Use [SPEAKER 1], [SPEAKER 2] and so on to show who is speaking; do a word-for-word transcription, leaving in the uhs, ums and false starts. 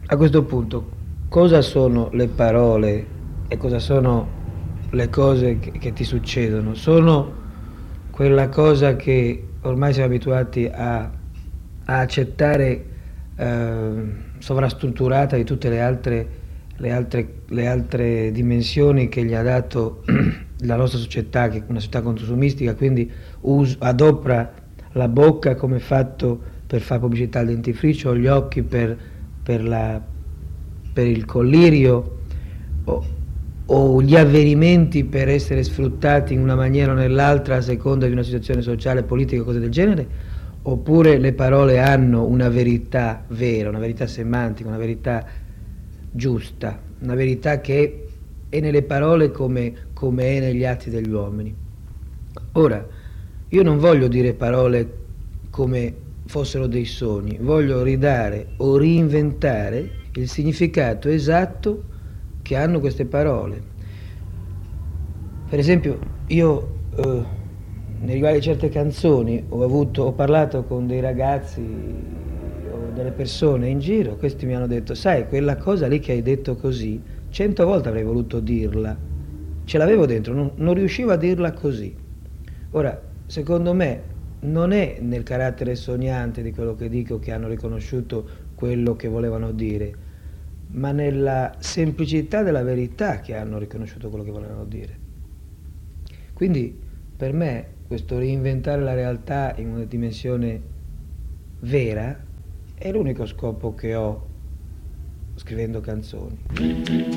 [SPEAKER 1] A questo punto, cosa sono le parole e cosa sono le cose che, che ti succedono? Sono quella cosa che ormai siamo abituati a, a accettare eh, sovrastrutturata di tutte le altre, le, altre, le altre dimensioni che gli ha dato la nostra società, che è una società consumistica, quindi us- adopera la bocca come fatto per fare pubblicità al dentifricio, gli occhi per, per, la, per il collirio, o, o gli avvenimenti per essere sfruttati in una maniera o nell'altra a seconda di una situazione sociale, politica o cose del genere, oppure le parole hanno una verità vera, una verità semantica, una verità giusta, una verità che è nelle parole come, come è negli atti degli uomini. Ora, io non voglio dire parole come fossero dei sogni, voglio ridare o reinventare il significato esatto che hanno queste parole. Per esempio, io eh, nei riguardi di certe canzoni ho, avuto, ho parlato con dei ragazzi o delle persone in giro, questi mi hanno detto, sai, quella cosa lì che hai detto così, cento volte avrei voluto dirla, ce l'avevo dentro, non, non riuscivo a dirla così. Ora, secondo me non è nel carattere sognante di quello che dico che hanno riconosciuto quello che volevano dire, ma nella semplicità della verità che hanno riconosciuto quello che volevano dire. Quindi per me questo reinventare la realtà in una dimensione vera è l'unico scopo che ho scrivendo canzoni.